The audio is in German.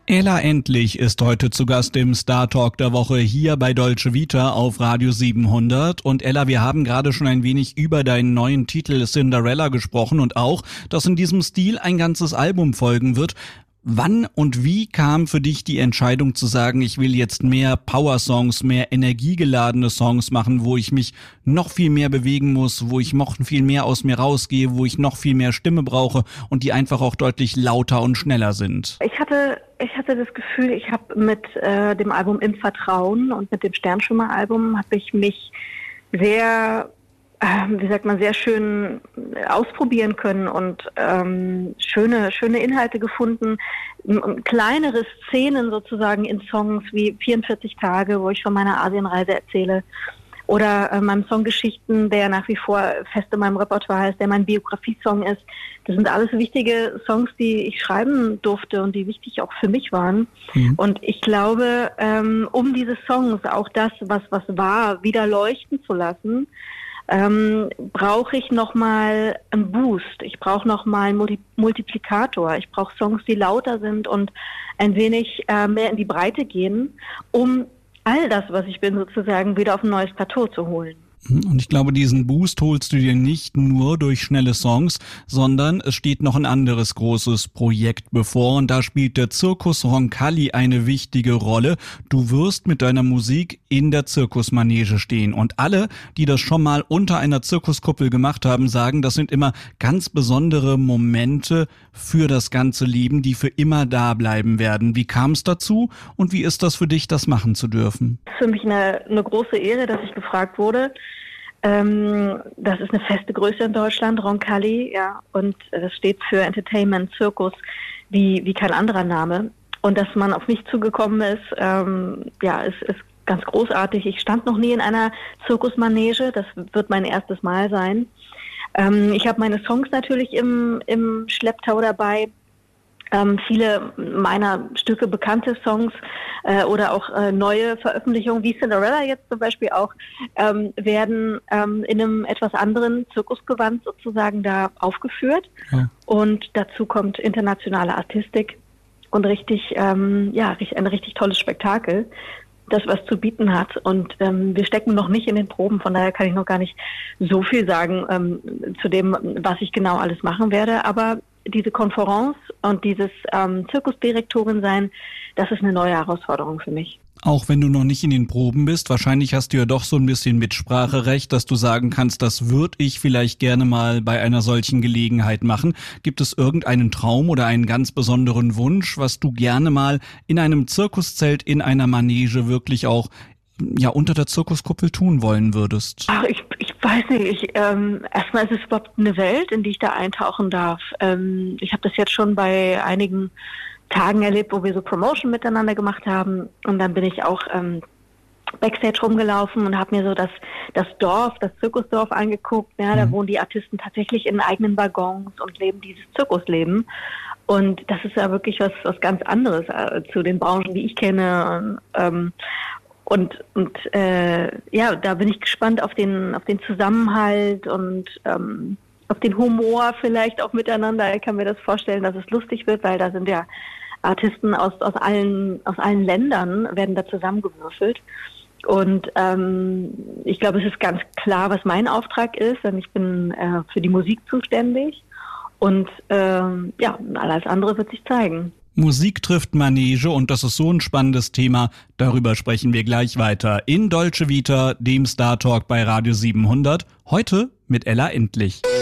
Ella Endlich ist heute zu Gast im Star Talk der Woche hier bei Deutsche Vita auf Radio 700. Und Ella, wir haben gerade schon ein wenig über deinen neuen Titel Cinderella gesprochen und auch, dass in diesem Stil ein ganzes Album folgen wird. Wann und wie kam für dich die Entscheidung zu sagen, ich will jetzt mehr Power-Songs, mehr energiegeladene Songs machen, wo ich mich noch viel mehr bewegen muss, wo ich noch viel mehr aus mir rausgehe, wo ich noch viel mehr Stimme brauche und die einfach auch deutlich lauter und schneller sind? Ich hatte das Gefühl, ich habe mit dem Album Im Vertrauen und mit dem Sternschimmer-Album habe ich mich sehr sehr schön ausprobieren können und schöne Inhalte gefunden, kleinere Szenen sozusagen in Songs wie 44 Tage, wo ich von meiner Asienreise erzähle, oder meinem Song Geschichten, der nach wie vor fest in meinem Repertoire ist, der mein Biografie-Song ist. Das sind alles wichtige Songs, die ich schreiben durfte und die wichtig auch für mich waren. Mhm. Und ich glaube, um diese Songs, auch das, was war, wieder leuchten zu lassen, brauche ich nochmal einen Boost. Ich brauche nochmal einen Multiplikator. Ich brauche Songs, die lauter sind und ein wenig mehr in die Breite gehen, um all das, was ich bin, sozusagen wieder auf ein neues Plateau zu holen. Und ich glaube, diesen Boost holst du dir nicht nur durch schnelle Songs, sondern es steht noch ein anderes großes Projekt bevor und da spielt der Zirkus Roncalli eine wichtige Rolle. Du wirst mit deiner Musik in der Zirkusmanege stehen und alle, die das schon mal unter einer Zirkuskuppel gemacht haben, sagen, das sind immer ganz besondere Momente für das ganze Leben, die für immer da bleiben werden. Wie kam es dazu und wie ist das für dich, das machen zu dürfen? Es ist für mich eine große Ehre, dass ich gefragt wurde. Das ist eine feste Größe in Deutschland, Roncalli, ja, und das steht für Entertainment, Zirkus, wie kein anderer Name. Und dass man auf mich zugekommen ist, ist ganz großartig. Ich stand noch nie in einer Zirkusmanege, das wird mein erstes Mal sein. Ich habe meine Songs natürlich im Schlepptau dabei. Viele meiner Stücke, bekannte Songs oder auch neue Veröffentlichungen, wie Cinderella jetzt zum Beispiel auch, werden in einem etwas anderen Zirkusgewand sozusagen da aufgeführt. Ja. Und dazu kommt internationale Artistik und ein richtig tolles Spektakel, das was zu bieten hat. Und wir stecken noch nicht in den Proben, von daher kann ich noch gar nicht so viel sagen zu dem, was ich genau alles machen werde. Aber diese Konferenz und dieses Zirkusdirektorin sein, das ist eine neue Herausforderung für mich. Auch wenn du noch nicht in den Proben bist, wahrscheinlich hast du ja doch so ein bisschen Mitspracherecht, dass du sagen kannst, das würde ich vielleicht gerne mal bei einer solchen Gelegenheit machen. Gibt es irgendeinen Traum oder einen ganz besonderen Wunsch, was du gerne mal in einem Zirkuszelt, in einer Manege wirklich auch unter der Zirkuskuppel tun wollen würdest? Ach, ich weiß nicht. Erstmal ist es überhaupt eine Welt, in die ich da eintauchen darf. Ich habe das jetzt schon bei einigen Tagen erlebt, wo wir so Promotion miteinander gemacht haben. Und dann bin ich auch Backstage rumgelaufen und habe mir so das Zirkusdorf angeguckt. Ja, da wohnen die Artisten tatsächlich in eigenen Waggons und leben dieses Zirkusleben. Und das ist ja wirklich was ganz anderes zu den Branchen, die ich kenne. Da bin ich gespannt auf den Zusammenhalt und auf den Humor vielleicht auch miteinander. Ich kann mir das vorstellen, dass es lustig wird, weil da sind ja Artisten aus allen Ländern werden da zusammengewürfelt. Und ich glaube, es ist ganz klar, was mein Auftrag ist, denn ich bin für die Musik zuständig und alles andere wird sich zeigen. Musik trifft Manege und das ist so ein spannendes Thema, darüber sprechen wir gleich weiter in Deutsche Vita, dem Star Talk bei Radio 700, heute mit Ella Endlich.